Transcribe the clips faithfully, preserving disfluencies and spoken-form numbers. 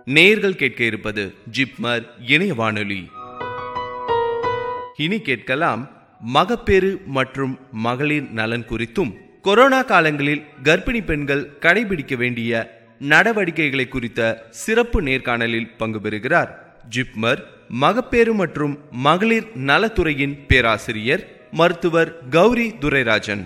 நேயர்கள் கேட்க இருப்பது ஜிப்மர் இணைய வானொலி. இனி கேட்கலாம் மகப்பேறு மற்றும் மகளிர் நலன் குறித்தும் கொரோனா காலங்களில் கர்ப்பிணி பெண்கள் கடைபிடிக்க வேண்டிய நடவடிக்கைகளை குறித்த சிறப்பு நேர்காணலில் பங்கு பெறுகிறார் ஜிப்மர் மகப்பேறு மற்றும் மகளிர் நலத்துறையின் பேராசிரியர் மருத்துவர் கௌரி துரைராஜன்.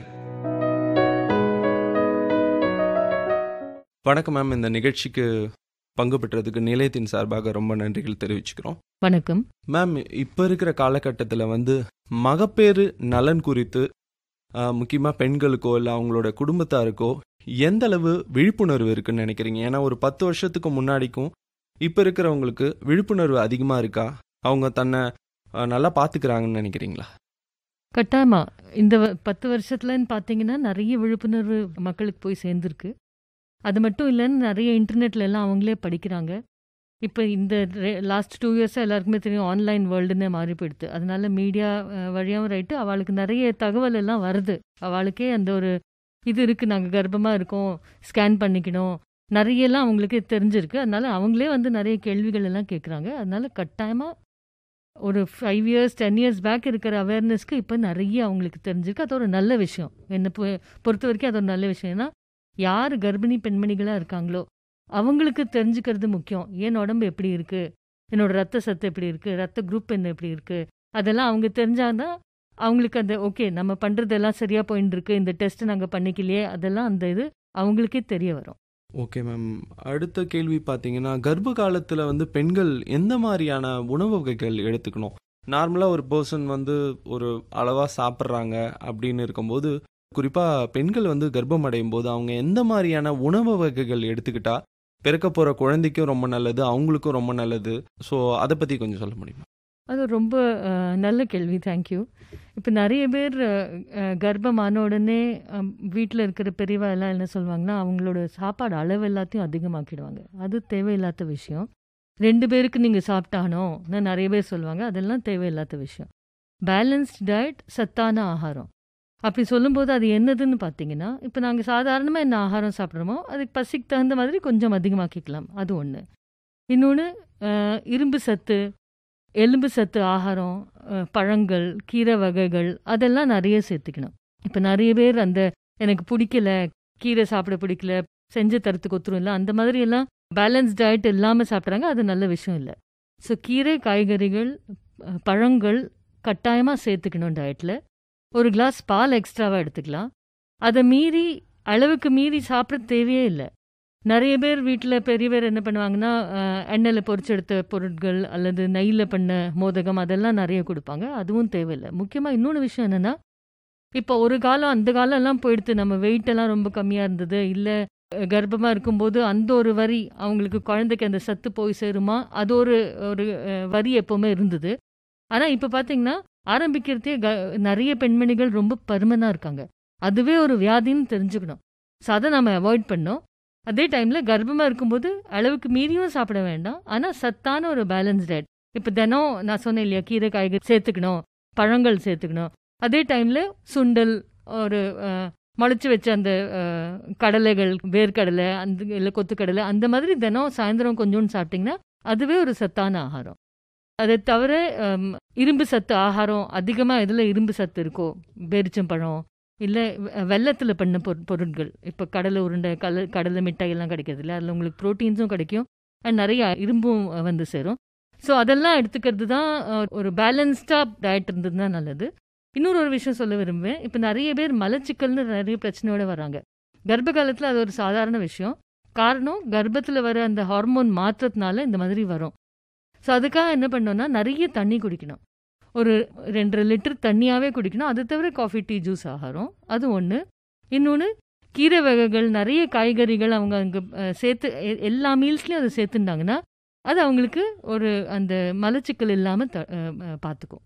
வணக்கம் மேம். இந்த நிகழ்ச்சிக்கு பங்கு பெற்றதுக்கு நிலையத்தின் சார்பாக ரொம்ப நன்றிகள் தெரிவிச்சுக்கிறோம். வணக்கம் மேம். இப்போ இருக்கிற காலகட்டத்தில் வந்து மகப்பேறு நலன் குறித்து முக்கியமாக பெண்களுக்கோ இல்லை அவங்களோட குடும்பத்தாருக்கோ எந்த அளவு விழிப்புணர்வு இருக்குன்னு நினைக்கிறீங்க? ஏன்னா ஒரு பத்து வருஷத்துக்கு முன்னாடிக்கும் இப்போ இருக்கிறவங்களுக்கு விழிப்புணர்வு அதிகமாக இருக்கா? அவங்க தன்னை நல்லா பார்த்துக்கிறாங்கன்னு நினைக்கிறீங்களா? கட்டாயமா இந்த பத்து வருஷத்துலன்னு பார்த்தீங்கன்னா நிறைய விழிப்புணர்வு மக்களுக்கு போய் சேர்ந்துருக்கு. அது மட்டும் இல்லைன்னு நிறைய இன்டர்நெட்ல எல்லாம் அவங்களே படிக்கிறாங்க. இப்போ இந்த லாஸ்ட் டூ இயர்ஸாக எல்லாருக்குமே தெரியும் ஆன்லைன் வேர்ல்டுன்னு மாறி போயிடுது. அதனால மீடியா வழியாகவும் ரைட்டு அவளுக்கு நிறைய தகவல் எல்லாம் வருது. அவளுக்கே அந்த ஒரு இது இருக்குது, நாங்கள் கர்ப்பமாக இருக்கோம், ஸ்கேன் பண்ணிக்கணும், நிறையெல்லாம் அவங்களுக்கு தெரிஞ்சிருக்கு. அதனால அவங்களே வந்து நிறைய கேள்விகள் எல்லாம் கேட்குறாங்க. அதனால கட்டாயமாக ஒரு five years ten years back இருக்கிற அவேர்னஸ்க்கு இப்போ நிறைய அவங்களுக்கு தெரிஞ்சிருக்கு. அது ஒரு நல்ல விஷயம். என்னை பொறுத்த வரைக்கும் அது ஒரு நல்ல விஷயம். ஏன்னா யார் கர்ப்பிணி பெண்மணிகளாக இருக்காங்களோ அவங்களுக்கு தெரிஞ்சுக்கிறது முக்கியம். என் உடம்பு எப்படி இருக்குது, என்னோட ரத்த சத்து எப்படி இருக்குது, ரத்த குரூப் என்ன எப்படி இருக்குது, அதெல்லாம் அவங்க தெரிஞ்சாதான் அவங்களுக்கு அந்த ஓகே நம்ம பண்ணுறதெல்லாம் சரியாக போயின்னு இருக்கு, இந்த டெஸ்ட் நாங்கள் பண்ணிக்கலையே, அதெல்லாம் அந்த இது அவங்களுக்கே தெரிய வரும். Okay ma'am. அடுத்த கேள்வி பார்த்தீங்கன்னா, கர்ப்ப காலத்தில் வந்து பெண்கள் எந்த மாதிரியான உணவு வகைகள் எடுத்துக்கணும்? நார்மலாக ஒரு பர்சன் வந்து ஒரு அளவாக சாப்பிட்றாங்க அப்படின்னு இருக்கும்போது, குறிப்பாக பெண்கள் வந்து கர்ப்பம் அடையும் போது அவங்க எந்த மாதிரியான உணவு வகைகள் எடுத்துக்கிட்டா பிறக்க போகிற குழந்தைக்கும் ரொம்ப நல்லது, அவங்களுக்கும் ரொம்ப நல்லது? ஸோ அதை பற்றி கொஞ்சம் சொல்ல முடியுமா? அது ரொம்ப நல்ல கேள்வி, தேங்க்யூ. இப்போ நிறைய பேர் கர்ப்பமான உடனே வீட்டில் இருக்கிற பெரியவா எல்லாம் என்ன சொல்லுவாங்கன்னா அவங்களோட சாப்பாடு அளவு எல்லாத்தையும் அதிகமாக்கிடுவாங்க. அது தேவையில்லாத விஷயம். ரெண்டு பேருக்கு நீங்கள் சாப்பிட்டானோன்னு நிறைய பேர் சொல்லுவாங்க. அதெல்லாம் தேவையில்லாத விஷயம். பேலன்ஸ்ட் டயட், சத்தான ஆகாரம் அப்படி சொல்லும்போது அது என்னதுன்னு பார்த்தீங்கன்னா, இப்போ நாங்கள் சாதாரணமாக என்ன ஆகாரம் சாப்பிட்றோமோ அதுக்கு பசிக்கு தகுந்த மாதிரி கொஞ்சம் அதிகமாக்கிக்கலாம். அது ஒன்று. இன்னொன்று இரும்பு சத்து, எலும்பு சத்து ஆகாரம், பழங்கள், கீரை வகைகள் அதெல்லாம் நிறைய சேர்த்துக்கணும். இப்போ நிறைய பேர் அந்த எனக்கு பிடிக்கல, கீரை சாப்பிட பிடிக்கல, செஞ்சு தரத்துக்கு ஒத்துரும் இல்லை, அந்த மாதிரி எல்லாம் பேலன்ஸ் டயட் இல்லாமல் சாப்பிட்றாங்க. அது நல்ல விஷயம் இல்லை. ஸோ கீரை, காய்கறிகள், பழங்கள் கட்டாயமாக சேர்த்துக்கணும் டயட்டில். ஒரு கிளாஸ் பால் எக்ஸ்ட்ராவாக எடுத்துக்கலாம். அதை மீறி அளவுக்கு மீறி சாப்பிட தேவையே இல்லை. நிறைய பேர் வீட்டில் பெரிய பேர் என்ன பண்ணுவாங்கன்னா எண்ணெயில் பொரிச்செடுத்த பொருட்கள் அல்லது நெய்யில் பண்ண மோதகம் அதெல்லாம் நிறைய கொடுப்பாங்க. அதுவும் தேவையில்லை. முக்கியமாக இன்னொன்று விஷயம் என்னென்னா, இப்போ ஒரு காலம் அந்த காலம்லாம் போயிடுத்து, நம்ம வெயிட்டெல்லாம் ரொம்ப கம்மியாக இருந்தது, இல்லை கர்ப்பமாக இருக்கும்போது அந்த ஒரு வரி அவங்களுக்கு குழந்தைக்கு அந்த சத்து போய் சேருமா, அது ஒரு ஒரு வரி எப்போவுமே இருந்தது. ஆனால் இப்போ பார்த்தீங்கன்னா ஆரம்பிக்கிறதே க நிறைய பெண்மணிகள் ரொம்ப பருமனாக இருக்காங்க. அதுவே ஒரு வியாதின்னு தெரிஞ்சுக்கணும். ஸோ அதை நம்ம அவாய்ட் பண்ணோம். அதே டைமில் கர்ப்பமாக இருக்கும்போது அளவுக்கு மீறியும் சாப்பிட வேண்டாம். ஆனால் சத்தான ஒரு பேலன்ஸ் டயட். இப்போ தினம் நான் சொன்னேன் இல்லையா, கீரை காய்கறி சேர்த்துக்கணும், பழங்கள் சேர்த்துக்கணும். அதே டைமில் சுண்டல், ஒரு முளைச்சி வச்ச அந்த கடலைகள், வேர்க்கடலை, அந்த இல்லை கொத்துக்கடலை, அந்த மாதிரி தினம் சாயந்தரம் கொஞ்சோண்டு சாப்பிட்டிங்கன்னா அதுவே ஒரு சத்தான ஆகாரம். அதை தவிர இரும்பு சத்து ஆகாரம் அதிகமாக எதில் இரும்பு சத்து இருக்கோ, பேரிச்சம்பழம் இல்லை வெள்ளத்தில் பண்ண பொரு பொருட்கள் இப்போ கடலை உருண்டை, கல கடலை மிட்டாய் எல்லாம் கிடைக்கிறது இல்லை, அதில் உங்களுக்கு ப்ரோட்டீன்ஸும் கிடைக்கும், அண்ட் நிறைய இரும்பும் வந்து சேரும். ஸோ அதெல்லாம் எடுத்துக்கிறது தான் ஒரு பேலன்ஸ்டாக டயட் இருந்தது தான் நல்லது. இன்னொரு ஒரு விஷயம் சொல்ல விரும்புவேன். இப்போ நிறைய பேர் மலச்சிக்கல்னு நிறைய பிரச்சனையோடு வராங்க. கர்ப்ப காலத்தில் அது ஒரு சாதாரண விஷயம். காரணம் கர்ப்பத்தில் வர அந்த ஹார்மோன் மாற்றத்தினால இந்த மாதிரி வரும். ஸோ அதுக்காக என்ன பண்ணோன்னா நிறைய தண்ணி குடிக்கணும். ஒரு ரெண்டரை லிட்டர் தண்ணியாகவே குடிக்கணும். அது தவிர காஃபி, டீ, ஜூஸ் ஆகாரம் அது ஒன்று. இன்னொன்று கீரை வகைகள், நிறைய காய்கறிகள் அவங்க அங்கே சேர்த்து எல்லா மீல்ஸ்லேயும் அதை சேர்த்துட்டாங்கன்னா அது அவங்களுக்கு ஒரு அந்த மலச்சிக்கல் இல்லாமல் த பார்த்துக்கும்.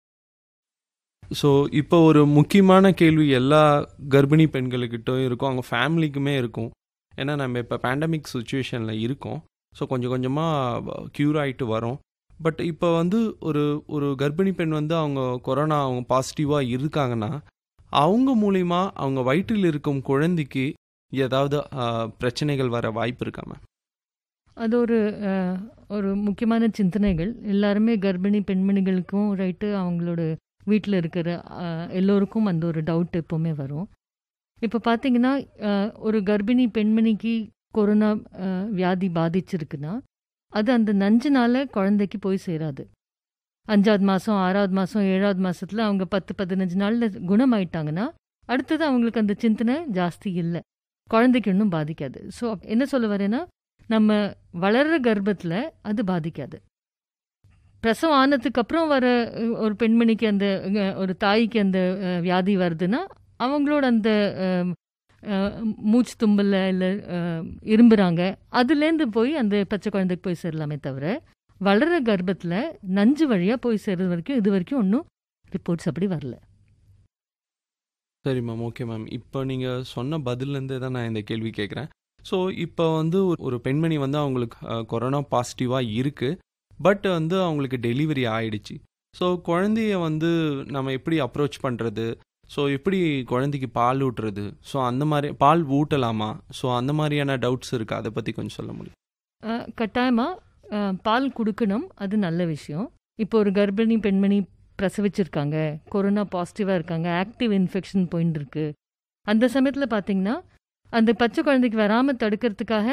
ஸோ இப்போ ஒரு முக்கியமான கேள்வி எல்லா கர்ப்பிணி பெண்களுக்கிட்டும் இருக்கும், அவங்க ஃபேமிலிக்குமே இருக்கும். ஏன்னா நம்ம இப்போ பேண்டமிக் சுச்சுவேஷனில் இருக்கோம். ஸோ கொஞ்சம் கொஞ்சமாக க்யூர் ஆகிட்டு வரோம். பட் இப்போ வந்து ஒரு ஒரு கர்ப்பிணி பெண் வந்து அவங்க கொரோனா அவங்க பாசிட்டிவாக இருக்காங்கன்னா அவங்க மூலிமா அவங்க வயிற்றில் இருக்கும் குழந்தைக்கு ஏதாவது பிரச்சனைகள் வர வாய்ப்பு இருக்காம? அது ஒரு அஹ், ஒரு முக்கியமான சிந்தனைகள். எல்லாருமே கர்ப்பிணி பெண்மணிகளுக்கும் ரைட்டு, அவங்களோட வீட்டில் இருக்கிற அஹ், எல்லோருக்கும் அந்த ஒரு டவுட் எப்போவுமே வரும். இப்போ பார்த்தீங்கன்னா, அஹ், ஒரு கர்ப்பிணி பெண்மணிக்கு கொரோனா அஹ், வியாதி பாதிச்சிருக்குன்னா அது அந்த நஞ்சுனால குழந்தைக்கு போய் சேராது. அஞ்சாவது மாதம், ஆறாவது மாதம், ஏழாவது மாதத்தில் அவங்க பத்து பதினஞ்சு நாளில் குணமாயிட்டாங்கன்னா அடுத்தது அவங்களுக்கு அந்த சிந்தனை ஜாஸ்தி இல்லை, குழந்தைக்கு இன்னும் பாதிக்காது. ஸோ என்ன சொல்ல வரேன்னா, நம்ம வளர்கிற கர்ப்பத்தில் அது பாதிக்காது. பிரசவம் ஆனதுக்கு அப்புறம் வர அஹ், ஒரு பெண்மணிக்கு அந்த அஹ், ஒரு தாய்க்கு அந்த அஹ், வியாதி வருதுன்னா அவங்களோட அந்த அஹ், அஹ், மூச்சு தும்பல்ல இல்லை இரும்புறாங்க, அதுலேருந்து போய் அந்த பச்சை குழந்தைக்கு போய் சேரலாமே தவிர வளர்கிற கர்ப்பத்தில் நஞ்சு வழியாக போய் சேர்றது வரைக்கும் இது வரைக்கும் ஒன்றும் ரிப்போர்ட்ஸ் அப்படி வரல. சரி மேம், ஓகே மேம். இப்போ நீங்கள் சொன்ன பதிலேருந்தே தான் நான் இந்த கேள்வி கேட்குறேன். ஸோ இப்போ வந்து ஒரு ஒரு பெண்மணி வந்து அவங்களுக்கு அஹ், கொரோனா பாசிட்டிவாக இருக்குது, பட் வந்து அவங்களுக்கு டெலிவரி ஆயிடுச்சு. ஸோ குழந்தைய வந்து நம்ம எப்படி அப்ரோச் பண்ணுறது, ஸோ எப்படி குழந்தைக்கு பால் ஊட்டுறது, ஸோ அந்த மாதிரி பால் ஊட்டலாமா, ஸோ அந்த மாதிரியான டவுட்ஸ் இருக்குது, அதை பற்றி கொஞ்சம் சொல்ல முடியும்? கட்டாயமாக பால் கொடுக்கணும், அது நல்ல விஷயம். இப்போ ஒரு கர்ப்பிணி பெண்மணி பிரசவிச்சிருக்காங்க, கொரோனா பாசிட்டிவாக இருக்காங்க, ஆக்டிவ் இன்ஃபெக்ஷன் போயின்னு இருக்கு, அந்த சமயத்தில் பார்த்தீங்கன்னா அந்த பச்சை குழந்தைக்கு வராமல் தடுக்கிறதுக்காக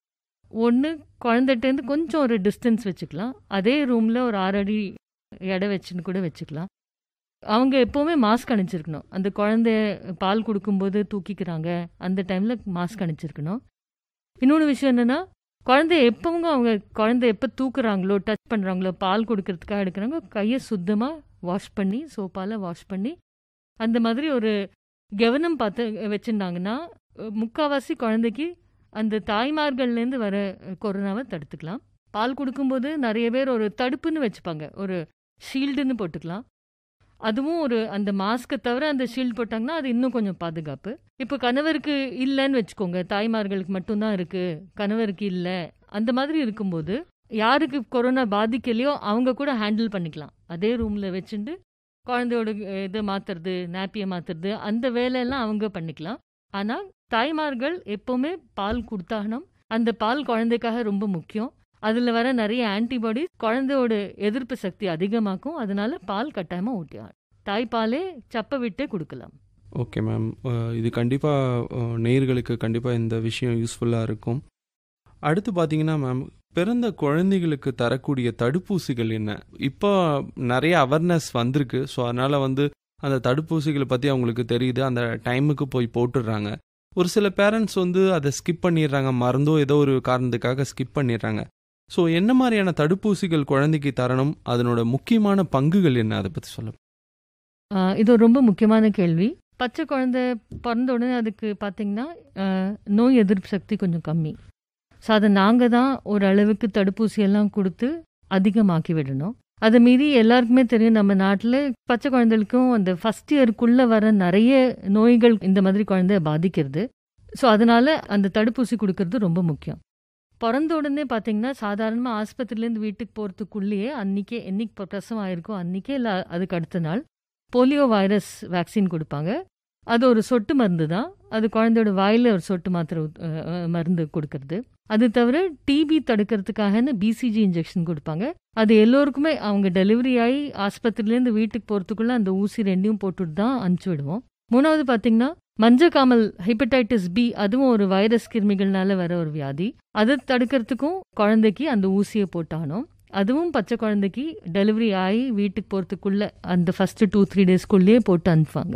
ஒன்று குழந்தைகிட்டேருந்து கொஞ்சம் ஒரு டிஸ்டன்ஸ் வச்சுக்கலாம், அதே ரூமில் ஒரு ஆறு அடி எடை வச்சுன்னு கூட வச்சுக்கலாம். அவங்க எப்போவுமே மாஸ்க் அணிச்சிருக்கணும். அந்த குழந்தைய பால் கொடுக்கும்போது தூக்கிக்கிறாங்க அந்த டைமில் மாஸ்க் அணிச்சிருக்கணும். இன்னொன்று விஷயம் என்னென்னா, குழந்தைய எப்பவும் அவங்க குழந்தைய எப்போ தூக்குறாங்களோ டச் பண்ணுறாங்களோ பால் கொடுக்கறதுக்காக எடுக்கிறாங்க, கையை சுத்தமாக வாஷ் பண்ணி சோப்பால் வாஷ் பண்ணி அந்த மாதிரி ஒரு கவனம் பார்த்து வச்சுருந்தாங்கன்னா முக்கால்வாசி குழந்தைக்கு அந்த தாய்மார்கள்லேருந்து வர கொரோனாவை தடுத்துக்கலாம். பால் கொடுக்கும்போது நிறைய பேர் ஒரு தடுப்புன்னு வச்சுப்பாங்க, ஒரு ஷீல்டுன்னு போட்டுக்கலாம். அதுவும் ஒரு அந்த மாஸ்க்கை தவிர அந்த ஷீல்டு போட்டாங்கன்னா அது இன்னும் கொஞ்சம் பாதுகாப்பு. இப்போ கணவருக்கு இல்லைன்னு வச்சுக்கோங்க, தாய்மார்களுக்கு மட்டும்தான் இருக்குது, கணவருக்கு இல்லை, அந்த மாதிரி இருக்கும்போது யாருக்கு கொரோனா பாதிக்கலையோ அவங்க கூட ஹேண்டில் பண்ணிக்கலாம். அதே ரூமில் வச்சுட்டு குழந்தையோட இதை மாற்றுறது, நாப்பியை மாற்றுறது, அந்த வேலையெல்லாம் அவங்க பண்ணிக்கலாம். ஆனால் தாய்மார்கள் எப்போவுமே பால் கொடுத்தாகணும். அந்த பால் குழந்தைக்காக ரொம்ப முக்கியம். அதில் வர நிறைய ஆன்டிபாடி குழந்தையோட எதிர்ப்பு சக்தி அதிகமாக்கும், அதனால பால் கட்டாயமாக ஊட்டியாகும். தாய்ப்பாலே சப்பை விட்டே கொடுக்கலாம். ஓகே மேம், இது கண்டிப்பாக நேயர்களுக்கு கண்டிப்பாக இந்த விஷயம் யூஸ்ஃபுல்லாக இருக்கும். அடுத்து பார்த்தீங்கன்னா மேம், பிறந்த குழந்தைகளுக்கு தரக்கூடிய தடுப்பூசிகள் என்ன? இப்போ நிறைய அவேர்னஸ் வந்திருக்கு, ஸோ அதனால் வந்து அந்த தடுப்பூசிகளை பற்றி அவங்களுக்கு தெரியுது, அந்த டைமுக்கு போய் போட்டுடுறாங்க. ஒரு சில பேரண்ட்ஸ் வந்து அதை ஸ்கிப் பண்ணிடுறாங்க, மறந்தோ ஏதோ ஒரு காரணத்துக்காக ஸ்கிப் பண்ணிடுறாங்க. ஸோ என்ன மாதிரியான தடுப்பூசிகள் குழந்தைக்கு தரணும், அதனோட முக்கியமான பங்குகள் என்ன, அதை பற்றி சொல்ல? ஆஹ் இது ஒரு ரொம்ப முக்கியமான கேள்வி. பச்சை குழந்தை பிறந்த உடனே அதுக்கு பார்த்தீங்கன்னா ஆஹ் நோய் எதிர்ப்பு சக்தி கொஞ்சம் கம்மி. ஸோ அதை நாங்கள் தான் ஓரளவுக்கு தடுப்பூசி எல்லாம் கொடுத்து அதிகமாக்கி விடணும். அதை மீறி எல்லாருக்குமே தெரியும், நம்ம நாட்டில் பச்சை குழந்தைகளுக்கும் அந்த ஃபஸ்ட் இயருக்குள்ளே வர நிறைய நோய்கள் இந்த மாதிரி குழந்தைய பாதிக்கிறது. ஸோ அதனால் அந்த தடுப்பூசி கொடுக்கறது ரொம்ப முக்கியம். பிறந்த உடனே பார்த்தீங்கன்னா சாதாரணமாக ஆஸ்பத்திரியிலேருந்து வீட்டுக்கு போகிறதுக்குள்ளேயே அன்றைக்கே என்னைக்கு பிரசவம் ஆயிருக்கோ அன்றைக்கே இல்லை அதுக்கு அடுத்த நாள் போலியோ வைரஸ் வேக்சின் கொடுப்பாங்க. அது ஒரு சொட்டு மருந்து தான், அது குழந்தையோட வாயில் ஒரு சொட்டு மாத்திரை மருந்து கொடுக்கறது. அது தவிர டிபி தடுக்கிறதுக்காக பிசிஜி இன்ஜெக்ஷன் கொடுப்பாங்க. அது எல்லோருக்குமே அவங்க டெலிவரி ஆகி ஆஸ்பத்திரியிலேருந்து வீட்டுக்கு போகிறதுக்குள்ளே அந்த ஊசி ரெண்டையும் போட்டுட்டு தான் அனுப்பிச்சி விடுவோம். மூணாவது பார்த்தீங்கன்னா மஞ்சக்காமல் ஹெப்படைட்டிஸ் பி, அதுவும் ஒரு வைரஸ் கிருமிகள்னால வர ஒரு வியாதி. அதை தடுக்கிறதுக்கும் குழந்தைக்கு அந்த ஊசியை போட்டானோம். அதுவும் பச்சை குழந்தைக்கு டெலிவரி ஆகி வீட்டுக்கு போகிறதுக்குள்ள அந்த ஃபஸ்ட்டு டூ த்ரீ டேஸ்க்குள்ளேயே போட்டு அனுப்புவாங்க.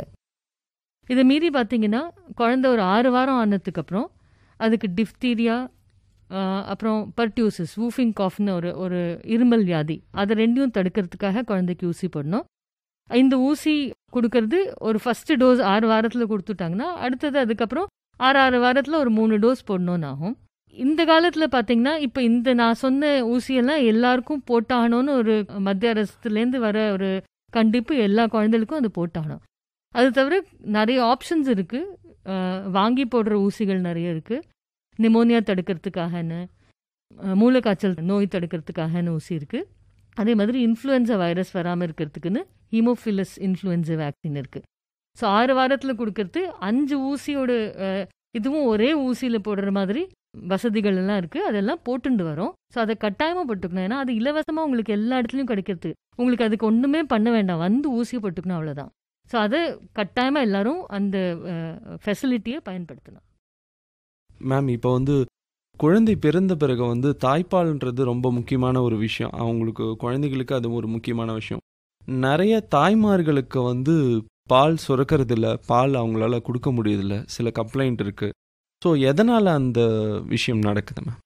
இதை மீறி பார்த்தீங்கன்னா குழந்தை ஒரு ஆறு வாரம் ஆனதுக்கப்புறம் அதுக்கு டிஃப்தீரியா, அப்புறம் பர்டியூசிஸ், வூஃபிங் காஃப்னு ஒரு ஒரு இருமல் வியாதி, அதை ரெண்டையும் தடுக்கிறதுக்காக குழந்தைக்கு ஊசி போடணும். இந்த ஊசி கொடுக்கறது ஒரு ஃபஸ்ட்டு டோஸ் ஆறு வாரத்தில் கொடுத்துட்டாங்கன்னா அடுத்தது அதுக்கப்புறம் ஆறு ஆறு வாரத்தில் ஒரு மூணு டோஸ் போடணும்னு ஆகும். இந்த காலத்தில் பார்த்தீங்கன்னா இப்போ இந்த நான் சொன்ன ஊசியெல்லாம் எல்லாருக்கும் போட்டாகணும்னு ஒரு மத்திய அரசுலேருந்து வர ஒரு கண்டிப்பு, எல்லா குழந்தைகளுக்கும் அது போட்டாகணும். அது தவிர நிறைய ஆப்ஷன்ஸ் இருக்குது, வாங்கி போடுற ஊசிகள் நிறைய இருக்குது. நிமோனியா தடுக்கிறதுக்காகன்னு, மூளைக்காய்ச்சல் நோய் தடுக்கிறதுக்காகன்னு ஊசி இருக்குது. அதே மாதிரி இன்ஃப்ளூயன்சா வைரஸ் வராமல் இருக்கிறதுக்குன்னு ஹீமோஃபிலஸ் இன்ஃப்ளூயன்சா வேக்சின் இருக்குது. ஸோ ஆறு வாரத்தில் கொடுக்கறது அஞ்சு ஊசியோட இதுவும் ஒரே ஊசியில் போடுற மாதிரி வசதிகள் எல்லாம் இருக்குது, அதெல்லாம் போட்டுண்டு வரோம். ஸோ அதை கட்டாயமாக போட்டுக்கணும். ஏன்னா அது இலவசமாக உங்களுக்கு எல்லா இடத்துலையும் கிடைக்கிறது. உங்களுக்கு அதுக்கு ஒன்றுமே பண்ண வேண்டாம், வந்து ஊசி போட்டுக்கணும், அவ்வளோதான். ஸோ அதை கட்டாயமாக எல்லாரும் அந்த ஃபெசிலிட்டியை பயன்படுத்தணும். மேம், இப்போ வந்து குழந்தை பிறந்த பிறகு வந்து தாய்ப்பால்ன்றது ரொம்ப முக்கியமான ஒரு விஷயம். அவங்களுக்கு குழந்தைகளுக்கு அது ஒரு முக்கியமான விஷயம். நிறைய தாய்மார்களுக்கு வந்து பால் சுரக்கிறதில்ல, பால் அவங்களால கொடுக்க முடியறதில்ல, சில கம்ப்ளைண்ட் இருக்குது. ஸோ எதனால் அந்த விஷயம் நடக்குது மேம்?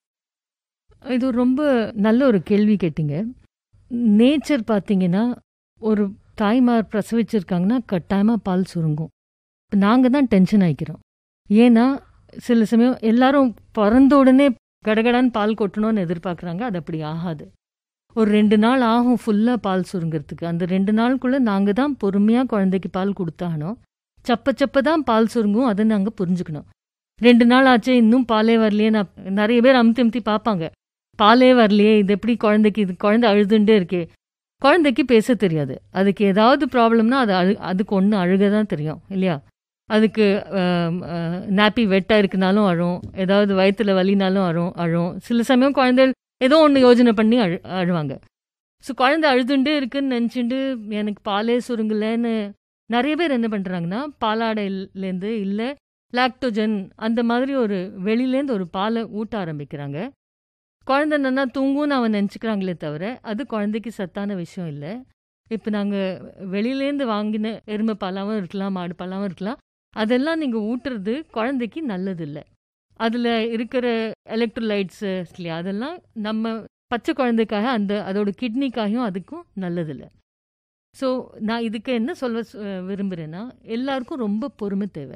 இது ரொம்ப நல்ல ஒரு கேள்வி கேட்டிங்க. நேச்சர் பார்த்தீங்கன்னா, ஒரு தாய்மார் பிரசவிச்சிருக்காங்கன்னா கட்டாயமாக பால் சுருங்கும். இப்போ நாங்கள் தான் டென்ஷன் ஆகிக்கிறோம். ஏன்னா சில சமயம் எல்லாரும் பிறந்த உடனே கடகடான்னு பால் கொட்டணும்னு எதிர்பார்க்குறாங்க. அது அப்படி ஆகாது. ஒரு ரெண்டு நாள் ஆகும் ஃபுல்லாக பால் சுருங்கிறதுக்கு. அந்த ரெண்டு நாளுக்குள்ளே நாங்கள் தான் பொறுமையாக குழந்தைக்கு பால் கொடுத்தாகணும். சப்ப சப்ப தான் பால் சுருங்கும், அதை நாங்கள் புரிஞ்சுக்கணும். ரெண்டு நாள் ஆச்சு இன்னும் பாலே வரலையே. நான் நிறைய பேர் அமுத்தி அமுத்தி பார்ப்பாங்க, பாலே வரலையே, இது எப்படி குழந்தைக்கு, இது குழந்தை அழுதுண்டே இருக்கே. குழந்தைக்கு பேச தெரியாது. அதுக்கு ஏதாவது ப்ராப்ளம்னா அது அழு அதுக்கு ஒன்று அழுக தான் தெரியும் இல்லையா? அதுக்கு நாப்பி வெட்டாக இருக்குனாலும் அழும், ஏதாவது வயிற்றுல வலினாலும் அழும் அழும் சில சமயம் குழந்தைகள் ஏதோ ஒன்று யோஜனை பண்ணி அழு அழுவாங்க. ஸோ குழந்தை அழுதுண்டே இருக்குன்னு நினச்சிட்டு எனக்கு பாலே சுருங்கலைன்னு நிறைய பேர் என்ன பண்ணுறாங்கன்னா, பாலாடையிலேருந்து இல்லை லாக்டோஜன் அந்த மாதிரி ஒரு வெளியிலேருந்து ஒரு பாலை ஊட்ட ஆரம்பிக்கிறாங்க. குழந்தை நல்லா தூங்கும்னு அவன் நினச்சிக்கிறாங்களே தவிர அது குழந்தைக்கு சத்தான விஷயம் இல்லை. இப்போ நாங்கள் வெளியிலேருந்து வாங்கின எருமை பாலாவும் இருக்கலாம், மாடு பாலாவும் இருக்கலாம், அதெல்லாம் நீங்கள் ஊட்டுறது குழந்தைக்கு நல்லதில்லை. அதில் இருக்கிற எலக்ட்ரோலைட்ஸு இல்லையா, அதெல்லாம் நம்ம பச்சை குழந்தைக்காக அந்த அதோட கிட்னிக்காகவும் அதுக்கும் நல்லதில்லை. ஸோ நான் இதுக்கு என்ன சொல்ல விரும்புகிறேன்னா, எல்லாருக்கும் ரொம்ப பொறுமை தேவை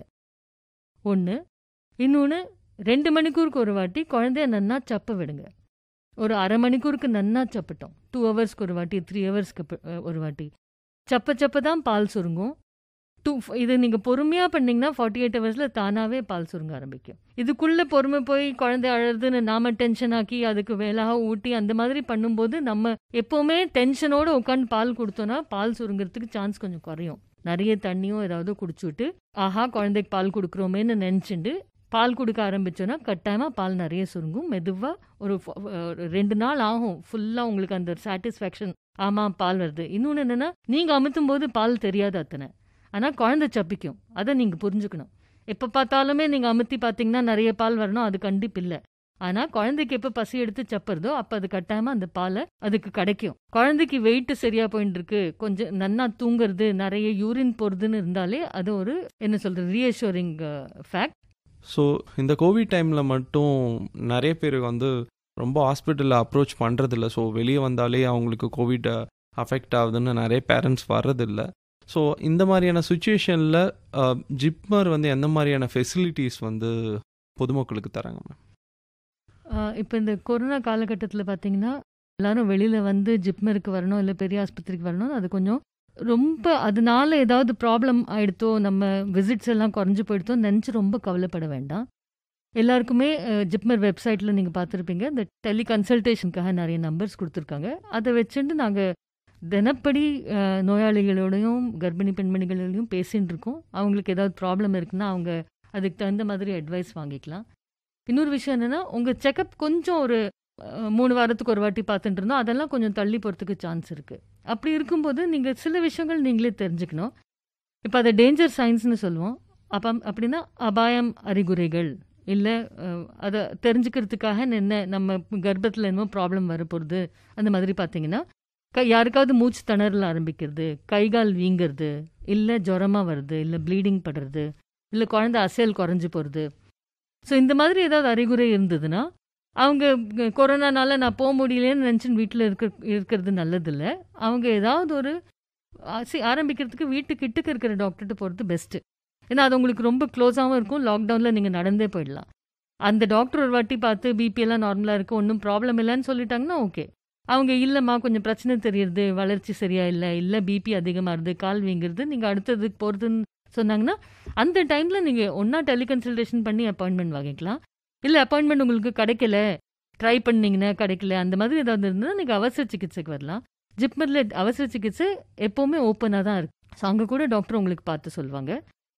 ஒன்று. இன்னொன்று, ரெண்டு மணிக்கூருக்கு ஒரு வாட்டி குழந்தைய நன்னா சப்ப விடுங்க. ஒரு அரை மணிக்கூருக்கு நன்னா சப்பட்டோம், டூ ஹவர்ஸ்க்கு ஒரு வாட்டி, த்ரீ ஹவர்ஸ்க்கு ஒரு வாட்டி சப்ப சப்ப தான் பால் சுருங்கும். டூ இது நீங்கள் பொறுமையாக பண்ணிங்கன்னா ஃபார்ட்டி எயிட் ஹவர்ஸில் தானாகவே பால் சுருங்க ஆரம்பிக்கும். இதுக்குள்ளே பொறுமை போய் குழந்தை அழுதுன்னு நாம் டென்ஷன் ஆக்கி அதுக்கு வேலாக ஊட்டி அந்த மாதிரி பண்ணும்போது நம்ம எப்போவுமே டென்ஷனோடு உட்காந்து பால் கொடுத்தோன்னா பால் சுருங்கிறதுக்கு சான்ஸ் கொஞ்சம் குறையும். நிறைய தண்ணியும் ஏதாவது குடிச்சுட்டு ஆஹா குழந்தைக்கு பால் கொடுக்குறோமேன்னு நினச்சிட்டு பால் கொடுக்க ஆரம்பிச்சோன்னா கட்டாயமாக பால் நிறைய சுருங்கும். மெதுவாக ஒரு ரெண்டு நாள் ஆகும் ஃபுல்லாக உங்களுக்கு அந்த சாட்டிஸ்ஃபேக்ஷன், ஆமாம் பால் வருது. இன்னொன்று என்னென்னா, நீங்கள் அமுத்தும் போது பால் தெரியாது அத்தனை, ஆனால் குழந்தை சப்பிக்கும். அதை நீங்கள் புரிஞ்சுக்கணும். எப்போ பார்த்தாலுமே நீங்கள் அமுத்தி பார்த்தீங்கன்னா நிறைய பால் வரணும், அது கண்டிப்பு இல்லை. ஆனால் குழந்தைக்கு எப்போ பசி எடுத்து சப்புறதோ அப்போ அது கட்டாயமாக அந்த பாலை அதுக்கு கிடைக்கும். குழந்தைக்கு வெயிட்டு சரியாக போயின்னு இருக்கு, கொஞ்சம் நன்னா தூங்குறது, நிறைய யூரின் போகிறதுன்னு இருந்தாலே அது ஒரு என்ன சொல்கிறது ரீஅஷூரிங் ஃபேக்ட். ஸோ இந்த கோவிட் டைமில் மட்டும் நிறைய பேர் வந்து ரொம்ப ஹாஸ்பிட்டலில் அப்ரோச் பண்ணுறதில்ல. ஸோ வெளியே வந்தாலே அவங்களுக்கு கோவிட் அஃபெக்ட் ஆகுதுன்னு நிறைய பேரண்ட்ஸ் வர்றதில்ல. ஸோ இந்த மாதிரியான சுச்சுவேஷனில் ஜிப்மர் வந்து எந்த மாதிரியான ஃபெசிலிட்டிஸ் வந்து பொதுமக்களுக்கு தராங்க மேம்? இப்போ இந்த கொரோனா காலகட்டத்தில் பார்த்தீங்கன்னா எல்லாரும் வெளியில் வந்து ஜிப்மருக்கு வரணும், இல்லை பெரிய ஆஸ்பத்திரிக்கு வரணும். அது கொஞ்சம் ரொம்ப அதனால ஏதாவது ப்ராப்ளம் ஆகிடுத்தோ, நம்ம விசிட்ஸ் எல்லாம் குறைஞ்சி போயிடுத்தோ நினச்சி ரொம்ப கவலைப்பட வேண்டாம். எல்லாருக்குமே ஜிப்மர் வெப்சைட்டில் நீங்கள் பார்த்துருப்பீங்க, இந்த டெலி கன்சல்டேஷனுக்காக நிறைய நம்பர்ஸ் கொடுத்துருக்காங்க. அதை வச்சுட்டு நாங்கள் தினப்படி நோயாளிகளோடையும் கர்ப்பிணி பெண்மணிகளோடையும் பேசின்னு இருக்கோம். அவங்களுக்கு ஏதாவது ப்ராப்ளம் இருக்குன்னா அவங்க அதுக்கு தகுந்த மாதிரி அட்வைஸ் வாங்கிக்கலாம். இன்னொரு விஷயம் என்னென்னா, உங்கள் செக்கப் கொஞ்சம் ஒரு மூணு வாரத்துக்கு ஒரு வாட்டி பார்த்துட்டு இருந்தோம், அதெல்லாம் கொஞ்சம் தள்ளி போகிறதுக்கு சான்ஸ் இருக்குது. அப்படி இருக்கும்போது நீங்கள் சில விஷயங்கள் நீங்களே தெரிஞ்சுக்கணும். இப்போ அதை டேஞ்சர் சைன்ஸ்னு சொல்லுவோம். அப்போ அப்படின்னா அபாயம் அறிகுறிகள் இல்லை, அதை தெரிஞ்சுக்கிறதுக்காக என்ன நம்ம கர்ப்பத்தில் என்னமோ ப்ராப்ளம் வரப்போகிறது அந்த மாதிரி பார்த்தீங்கன்னா, க யாருக்காவது மூச்சு திணறல் ஆரம்பிக்கிறது, கைகால் வீங்கிறது, இல்லை ஜுரமாக வருது, இல்லை ப்ளீடிங் படுறது, இல்லை குழந்தை அசையல் குறைஞ்சி போகிறது. ஸோ இந்த மாதிரி ஏதாவது அறிகுறி இருந்ததுன்னா அவங்க கொரோனானால நான் போக முடியலேன்னு நினச்சின்னு வீட்டில் இருக்க இருக்கிறது நல்லதில்லை. அவங்க ஏதாவது ஒரு ஆசி ஆரம்பிக்கிறதுக்கு வீட்டுக்கிட்டுக்கு இருக்கிற டாக்டர்கிட்ட போகிறது பெஸ்ட்டு. ஏன்னா அது உங்களுக்கு ரொம்ப க்ளோஸாகவும் இருக்கும். லாக்டவுனில் நீங்கள் நடந்தே போயிடலாம். அந்த டாக்டர் ஒரு வாட்டி பார்த்து பிபிஎல்லாம் நார்மலாக இருக்குது, ஒன்றும் ப்ராப்ளம் இல்லைன்னு சொல்லிட்டாங்கன்னா ஓகே. அவங்க இல்லைம்மா கொஞ்சம் பிரச்சனை தெரியுது, வளர்ச்சி சரியா இல்லை, இல்லை பிபி அதிகமாக இருது, கால் வீங்கிறது, நீங்கள் அடுத்ததுக்கு போகிறதுன்னு சொன்னாங்கன்னா அந்த டைமில் நீங்கள் ஒன்றா டெலிகன்சல்டேஷன் பண்ணி அப்பாயின்மெண்ட் வாங்கிக்கலாம். இல்லை அப்பாயின்மெண்ட் உங்களுக்கு கிடைக்கல, ட்ரை பண்ணிங்கன்னா கிடைக்கல, அந்த மாதிரி ஏதாவது இருந்ததுன்னா நீங்கள் அவசர சிகிச்சைக்கு வரலாம். ஜிப்மரில் அவசர சிகிச்சை எப்போவுமே ஓப்பனாக தான் இருக்குது. ஸோ அங்கே கூட டாக்டர் உங்களுக்கு பார்த்து சொல்லுவாங்க.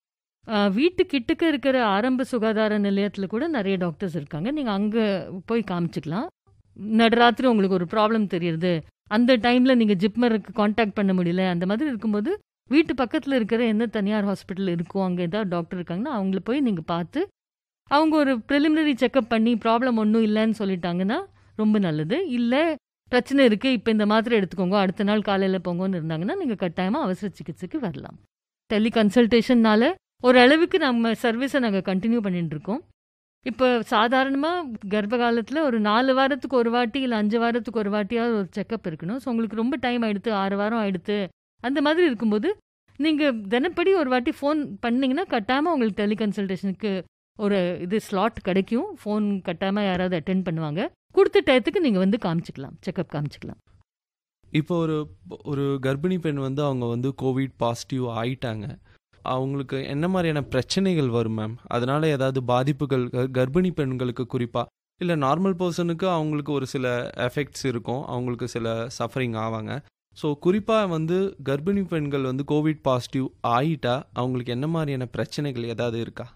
வீட்டு கிட்டக்க இருக்கிற ஆரம்ப சுகாதார நிலையத்தில் கூட நிறைய டாக்டர்ஸ் இருக்காங்க. நீங்கள் அங்கே போய் காமிச்சிக்கலாம். நடுராத்திரி உங்களுக்கு ஒரு ப்ராப்ளம் தெரியுது, அந்த டைமில் நீங்கள் ஜிப்மருக்கு காண்டாக்ட் பண்ண முடியல, அந்த மாதிரி இருக்கும்போது வீட்டு பக்கத்தில் இருக்கிற எந்த தனியார் ஹாஸ்பிட்டல் இருக்கோ அங்கே ஏதாவது டாக்டர் இருக்காங்கன்னா அவங்கள போய் நீங்கள் பார்த்து அவங்க ஒரு ப்ரிலிமினரி செக்கப் பண்ணி ப்ராப்ளம் ஒன்றும் இல்லைன்னு சொல்லிட்டாங்கன்னா ரொம்ப நல்லது. இல்லை பிரச்சனை இருக்குது, இப்போ இந்த மாத்திரை எடுத்துக்கோங்க, அடுத்த நாள் காலையில் போங்கன்னு இருந்தாங்கன்னா நீங்கள் கட்டாயமாக அவசர சிகிச்சைக்கு வரலாம். டெலி கன்சல்டேஷன்னால ஓரளவுக்கு நம்ம சர்வீஸை நாங்கள் கண்டினியூ பண்ணிட்டு இருக்கோம். இப்போ சாதாரணமாக கர்ப்ப காலத்தில் ஒரு நாலு வாரத்துக்கு ஒரு வாட்டி இல்லை அஞ்சு வாரத்துக்கு ஒரு வாட்டியாவது ஒரு செக்கப் இருக்கணும். ஸோ உங்களுக்கு ரொம்ப டைம் ஆகிடுது, ஆறு வாரம் ஆகிடுது, அந்த மாதிரி இருக்கும்போது நீங்கள் தினப்படி ஒரு வாட்டி ஃபோன் பண்ணிங்கன்னா கட்டாயமாக உங்களுக்கு டெலி கன்சல்டேஷனுக்கு ஒரு இது ஸ்லாட் கிடைக்கும். ஃபோன் கட்டாயமாக யாராவது அட்டென்ட் பண்ணுவாங்க. கொடுத்த டயத்துக்கு நீங்கள் வந்து காமிச்சிக்கலாம், செக்கப் காமிச்சிக்கலாம். இப்போ ஒரு ஒரு கர்ப்பிணி பெண் வந்து அவங்க வந்து கோவிட் பாசிட்டிவ் ஆயிட்டாங்க, அவங்களுக்கு என்ன மாதிரியான பிரச்சனைகள் வரும் மேம்? அதனால ஏதாவது பாதிப்புகள் கர்ப்பிணி பெண்களுக்கு குறிப்பாக, இல்லை நார்மல் பர்சனுக்கு அவங்களுக்கு ஒரு சில எஃபெக்ட்ஸ் இருக்கும், அவங்களுக்கு சில சஃபரிங் ஆவாங்க. ஸோ குறிப்பாக வந்து கர்ப்பிணி பெண்கள் வந்து கோவிட் பாசிட்டிவ் ஆகிட்டா அவங்களுக்கு என்ன மாதிரியான பிரச்சனைகள் ஏதாவது இருக்கா?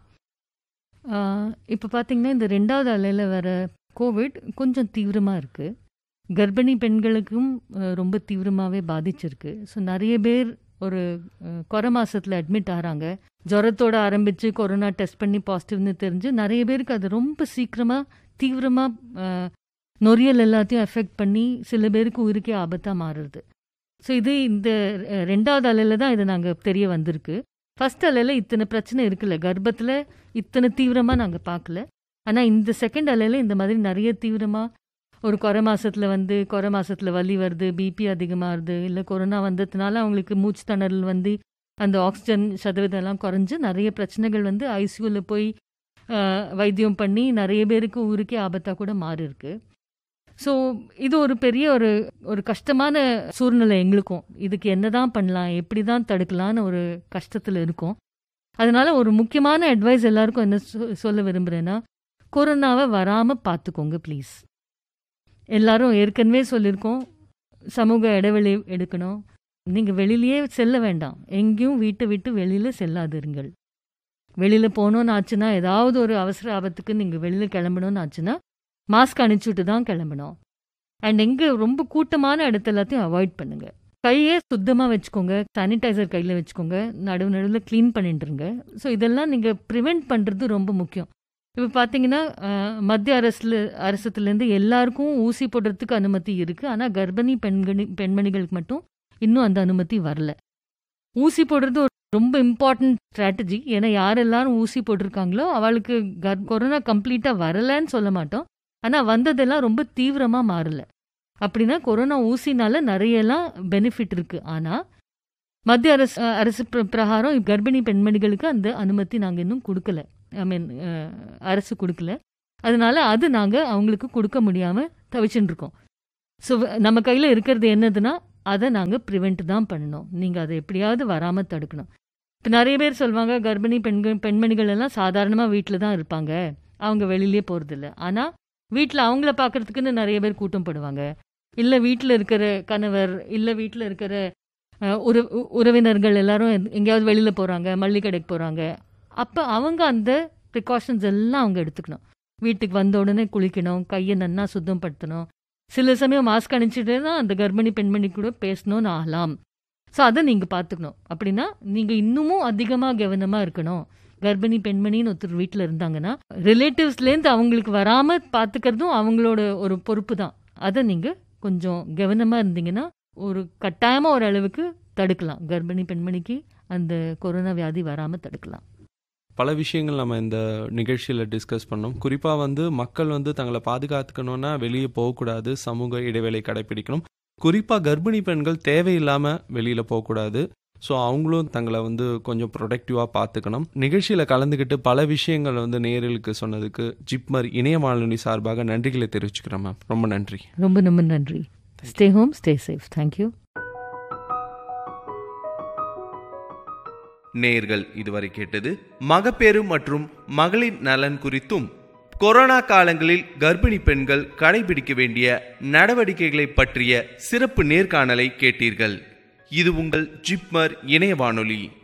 இப்போ பார்த்தீங்கன்னா இந்த ரெண்டாவது அலையில் வர கோவிட் கொஞ்சம் தீவிரமாக இருக்குது. கர்ப்பிணி பெண்களுக்கும் ரொம்ப தீவிரமாகவே பாதிச்சிருக்கு. ஸோ நிறைய பேர் ஒரு கொரை மாதத்தில் அட்மிட் ஆகிறாங்க. ஜுரத்தோடு ஆரம்பித்து கொரோனா டெஸ்ட் பண்ணி பாசிட்டிவ்னு தெரிஞ்சு நிறைய பேருக்கு அது ரொம்ப சீக்கிரமாக தீவிரமாக நொறியல் எல்லாத்தையும் எஃபெக்ட் பண்ணி சில பேருக்கு உயிருக்கே ஆபத்தாக மாறுறது. ஸோ இது இந்த ரெண்டாவது அலையில் தான் இது நாங்கள் தெரிய வந்திருக்கு. ஃபர்ஸ்ட் அலையில் இத்தனை பிரச்சனை இருக்குல்ல, கர்ப்பத்தில் இத்தனை தீவிரமாக நாங்கள் பார்க்கல. ஆனால் இந்த செகண்ட் அலையில் இந்த மாதிரி நிறைய தீவிரமாக ஒரு கொரை மாதத்தில் வந்து கொரை மாதத்தில் வலி வருது, பிபி அதிகமாகுது, இல்லை கொரோனா வந்ததுனால அவங்களுக்கு மூச்சு திணறல் வந்து அந்த ஆக்சிஜன் சதவீதம் எல்லாம் குறைஞ்சு நிறைய பிரச்சனைகள் வந்து ஐசியூவில் போய் வைத்தியம் பண்ணி நிறைய பேருக்கு ஊருக்கே ஆபத்தாக கூட மாறி இருக்கு. ஸோ இது ஒரு பெரிய ஒரு ஒரு கஷ்டமான சூழ்நிலை எங்களுக்கும். இதுக்கு என்ன தான் பண்ணலாம், எப்படி தான் தடுக்கலான்னு ஒரு கஷ்டத்தில் இருக்கும். அதனால ஒரு முக்கியமான அட்வைஸ் எல்லாருக்கும் என்ன சொல்ல விரும்புகிறேன்னா, கொரோனாவை வராமல் பார்த்துக்கோங்க ப்ளீஸ். எல்லாரும் ஏற்கனவே சொல்லியிருக்கோம், சமூக இடைவெளி எடுக்கணும். நீங்கள் வெளியிலேயே செல்ல வேண்டாம், எங்கேயும் வீட்டை விட்டு வெளியில் செல்லாதிருங்கள். வெளியில் போகணுன்னு ஆச்சுன்னா, ஏதாவது ஒரு அவசர ஆபத்துக்கு நீங்கள் வெளியில் கிளம்பணும்னு ஆச்சுன்னா மாஸ்க் அணிச்சுட்டு தான் கிளம்பணும். அண்ட் எங்கே ரொம்ப கூட்டமான இடத்த எல்லாத்தையும் அவாய்ட் பண்ணுங்கள். கையே சுத்தமாக வச்சுக்கோங்க, சானிடைசர் கையில் வச்சுக்கோங்க, நடுவு நடுவில் க்ளீன் பண்ணிட்டுருங்க. ஸோ இதெல்லாம் நீங்கள் ப்ரிவெண்ட் பண்ணுறது ரொம்ப முக்கியம். இப்போ பார்த்தீங்கன்னா மத்திய அரசில் அரசுலேருந்து எல்லாருக்கும் ஊசி போடுறதுக்கு அனுமதி இருக்குது. ஆனால் கர்ப்பிணி பெண்கணி பெண்மணிகளுக்கு மட்டும் இன்னும் அந்த அனுமதி வரல. ஊசி போடுறது ஒரு ரொம்ப இம்பார்ட்டன்ட் ஸ்ட்ராட்டஜி. ஏன்னா யார் எல்லாரும் ஊசி போட்டிருக்காங்களோ அவளுக்கு கர் கொரோனா கம்ப்ளீட்டாக வரலன்னு சொல்ல மாட்டோம், ஆனால் வந்ததெல்லாம் ரொம்ப தீவிரமாக மாறல. அப்படின்னா கொரோனா ஊசினால நிறையெல்லாம் பெனிஃபிட் இருக்குது. ஆனால் மத்திய அரசு அரசு பிரகாரம் கர்ப்பிணி பெண்மணிகளுக்கு அந்த அனுமதி நாங்கள் இன்னும் கொடுக்கல. ஐ மீன் அரசு கொடுக்கல. அதனால அது நாங்கள் அவங்களுக்கு கொடுக்க முடியாமல் தவிச்சுட்டு இருக்கோம். ஸோ நம்ம கையில் இருக்கிறது என்னதுன்னா அதை நாங்கள் ப்ரிவெண்ட் தான் பண்ணணும். நீங்கள் அதை எப்படியாவது வராமல் தடுக்கணும். இப்போ நிறைய பேர் சொல்லுவாங்க, கர்ப்பிணி பெண்கள் பெண்மணிகள் எல்லாம் சாதாரணமாக வீட்டில் தான் இருப்பாங்க, அவங்க வெளியிலே போகிறதில்ல. ஆனால் வீட்டில் அவங்கள பார்க்குறதுக்குன்னு நிறைய பேர் கூட்டம் போடுவாங்க. இல்லை வீட்டில் இருக்கிற கணவர், இல்லை வீட்டில் இருக்கிற உற உறவினர்கள் எல்லாரும் எங்கேயாவது வெளியில் போகிறாங்க, மல்லிகை கடைக்கு போகிறாங்க. அப்போ அவங்க அந்த ப்ரிகாஷன்ஸ் எல்லாம் அவங்க எடுத்துக்கணும். வீட்டுக்கு வந்த உடனே குளிக்கணும், கையை நன்னா சுத்தப்படுத்தணும். சில சமயம் மாஸ்க் அணிச்சிட்டு தான் அந்த கர்ப்பிணி பெண்மணி கூட பேசணும்னு ஆகலாம். ஸோ அதை நீங்கள் பார்த்துக்கணும். அப்படின்னா நீங்கள் இன்னமும் அதிகமாக கவனமாக இருக்கணும். கர்ப்பிணி பெண்மணின்னு ஒருத்தர் வீட்டில் இருந்தாங்கன்னா ரிலேட்டிவ்ஸ்லேருந்து அவங்களுக்கு வராமல் பார்த்துக்கிறதும் அவங்களோட ஒரு பொறுப்பு தான். அதை நீங்கள் கொஞ்சம் கவனமாக இருந்தீங்கன்னா ஒரு கட்டாயமாக ஒரு அளவுக்கு தடுக்கலாம். கர்ப்பிணி பெண்மணிக்கு அந்த கொரோனா வியாதி வராமல் தடுக்கலாம். பல விஷயங்கள் நம்ம இந்த நிகழ்ச்சியில் டிஸ்கஸ் பண்ணோம். குறிப்பாக வந்து மக்கள் வந்து தங்களை பாதுகாத்துக்கணும்னா வெளியே போகக்கூடாது, சமூக இடைவேளை கடைபிடிக்கணும். குறிப்பாக கர்ப்பிணி பெண்கள் தேவையில்லாமல் வெளியில் போகக்கூடாது. ஸோ அவங்களும் தங்களை வந்து கொஞ்சம் ப்ரொடக்டிவாக பார்த்துக்கணும். நிகழ்ச்சியில் கலந்துக்கிட்டு பல விஷயங்கள் வந்து நேயர்களுக்கு சொன்னதுக்கு ஜிப்மர் இணைய வானொலி சார்பாக நன்றிகளை தெரிவிச்சுக்கிறேன் மேம். ரொம்ப நன்றி. ரொம்ப ரொம்ப நன்றி. Stay home, stay safe. Thank you. நேயர்கள் இதுவரை கேட்டது மகப்பேறு மற்றும் மகளிர் நலன் குறித்தும் கொரோனா காலங்களில் கர்ப்பிணி பெண்கள் கடைபிடிக்க வேண்டிய நடவடிக்கைகளை பற்றிய சிறப்பு நேர்காணலை கேட்டீர்கள். இது உங்கள் ஜிப்மர் இணைய வானொலி.